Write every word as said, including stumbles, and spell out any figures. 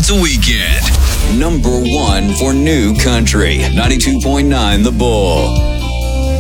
once a weekend. Number one for new country, ninety-two point nine The Bull.